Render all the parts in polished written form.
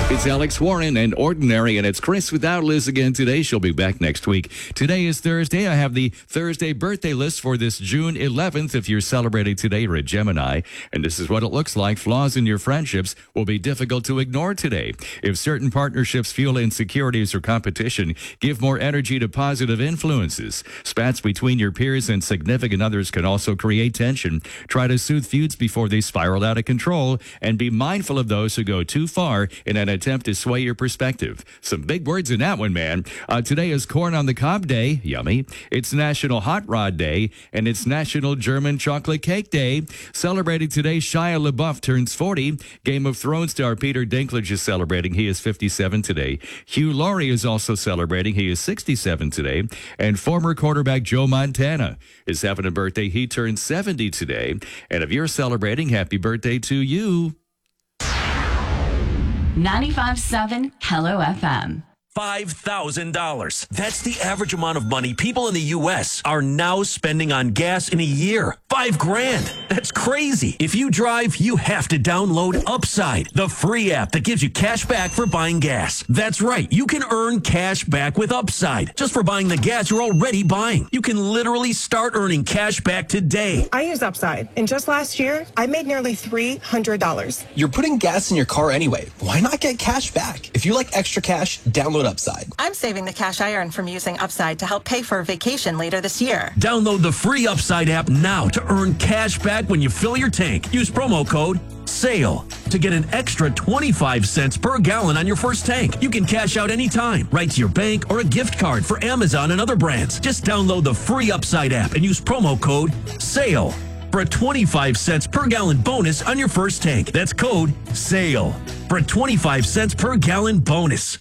It's Alex Warren and Ordinary, and it's Chris without Liz again today. She'll be back next week. Today is Thursday. I have the Thursday birthday list for this June 11th. If you're celebrating today, you're a Gemini, and this is what it looks like. Flaws in your friendships will be difficult to ignore today. If certain partnerships fuel insecurities or competition, give more energy to positive influences. Spats between your peers and significant others can also create tension. Try to soothe feuds before they spiral out of control, and be mindful of those who go too far in an attempt to sway your perspective. Some big words in that one, man. Today is Corn on the Cob Day. Yummy. It's National Hot Rod Day, and it's National German Chocolate Cake Day. Celebrating today, Shia LaBeouf turns 40. Game of Thrones star Peter Dinklage is celebrating. He is 57 today. Hugh Laurie is also celebrating. He is 67 today. And former quarterback Joe Montana is having a birthday. He turns 70 today. And if you're celebrating, happy birthday to you. 95.7 Hello FM. $5,000. That's the average amount of money people in the U.S. are now spending on gas in a year. $5,000. That's crazy. If you drive, you have to download Upside, the free app that gives you cash back for buying gas. That's right. You can earn cash back with Upside just for buying the gas you're already buying. You can literally start earning cash back today. I use Upside, and just last year, I made nearly $300. You're putting gas in your car anyway. Why not get cash back? If you like extra cash, download Upside. I'm saving the cash I earn from using Upside to help pay for a vacation later this year. Download the free Upside app now to earn cash back when you fill your tank. Use promo code SALE to get an extra 25 cents per gallon on your first tank. You can cash out anytime, right to your bank or a gift card for Amazon and other brands. Just download the free Upside app and use promo code SALE for a 25 cents per gallon bonus on your first tank. That's code SALE for a 25 cents per gallon bonus.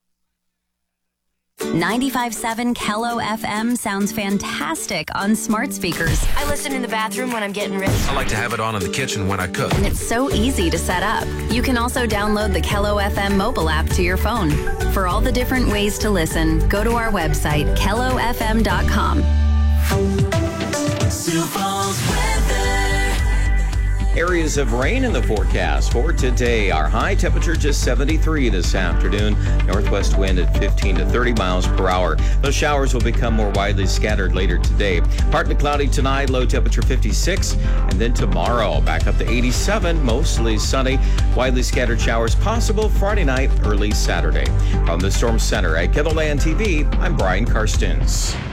95.7 Hello FM sounds fantastic on smart speakers. I listen in the bathroom when I'm getting ready. I like to have it on in the kitchen when I cook. And it's so easy to set up. You can also download the Hello FM mobile app to your phone. For all the different ways to listen, go to our website, kellofm.com. Sioux Falls weather. Areas of rain in the forecast for today. Our high temperature just 73 this afternoon. Northwest wind at 15 to 30 miles per hour. Those showers will become more widely scattered later today. Partly cloudy tonight, low temperature 56. And then tomorrow, back up to 87, mostly sunny. Widely scattered showers possible Friday night, early Saturday. From the Storm Center at KENOLAND TV, I'm Brian Karstens.